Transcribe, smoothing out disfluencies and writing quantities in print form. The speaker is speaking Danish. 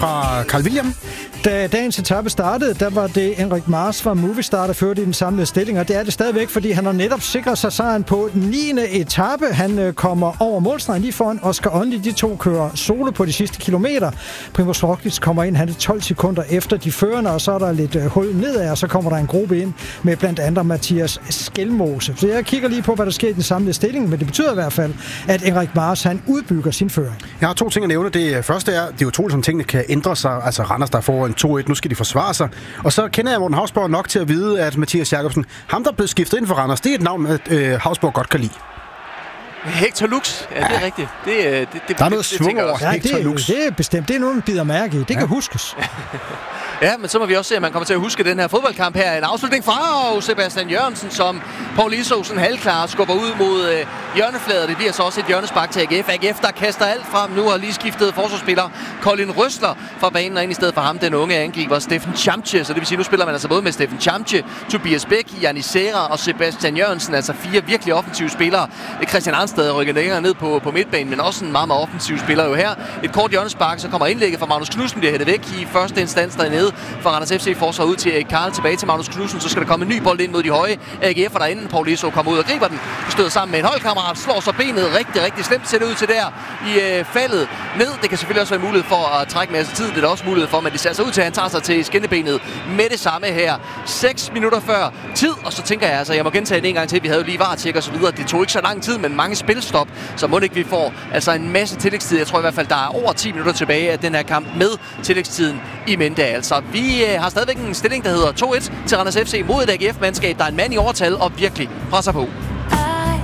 fra Carl William. Da dagens etape startede, der var det Enric Mas fra Movistar, der førte i den samlede stilling, og det er det stadigvæk, fordi han har netop sikret sig sejren på den 9. etape. Han kommer over målstregen lige foran Oscar Onley. De to kører solo på de sidste kilometer. Primož Roglič kommer ind, han er 12 sekunder efter de førende, og så er der lidt hul nedad, og så kommer der en gruppe ind med blandt andre Mathias Skelmose. Så jeg kigger lige på, hvad der sker i den samlede stilling, men det betyder i hvert fald, at Enric Mas, han udbygger sin føring. Jeg har to ting at nævne. Det første er, det er utroligt, som tingene kan ændre sig. Altså Randers, der får en 2-1, nu skal de forsvare sig. Og så kender jeg Morten Hausborg nok til at vide, at Mathias Jacobsen, ham der er blevet skiftet ind for Randers, det er et navn, Hausborg godt kan lide. Hector Lux, ja, det er rigtigt. Der er noget svung over Hector Lux. Det er bestemt, det er noget, man bider mærke i. Det kan huskes. Ja, men så må vi også se, at man kommer til at huske den her fodboldkamp her. En afslutning fra Sebastian Jørgensen, som Paul Isosen halvklar skubber ud mod hjørnefladet. Det bliver så også et hjørnespark til AGF. AGF, der kaster alt frem nu, har lige skiftet forsvarsspiller Colin Røsler fra banen, og ind i stedet for ham, den unge angriber Steffen Chamche. Så det vil sige, nu spiller man altså både med Steffen Chamche, Tobias Bæk, Janni Serra og Sebastian Jørgensen. Altså 4 virkelig offensive spillere. Christian Arnstad rykker længere ned på midtbanen, men også en meget, meget offensiv spiller jo her. Et kort hjørnespark, så kommer indlægget fra Magnus Knudsen, bliver hættet væk i første instans dernede. For Randers FC forsvar ud til Karl, tilbage til Magnus Knudsen, så skal der komme en ny bold ind mod de høje AGF'er derinde. Paul Iso kommer ud og griber den, støder sammen med en holdkammerat, slår så benet rigtig slemt, ser det ud til der i faldet ned. Det kan selvfølgelig også være mulighed for at trække masser tid, det er der også mulighed for, men det ser så ud til, at han tager sig til skinnebenet med det samme her. 6 minutter før tid, og så tænker jeg altså, jeg må gentage det en gang til, vi havde jo lige VAR-tjek og så videre. Det tog ikke så lang tid, men mange spilstop, så må det ikke vi får altså en masse tillægstid. Jeg tror i hvert fald, der er over 10 minutter tilbage af den her kamp med tillægstiden i mente. Altså, vi har stadigvæk en stilling, der hedder 2-1 til Randers FC mod et AGF-mandskab, der er en mand i overtal og virkelig presser på.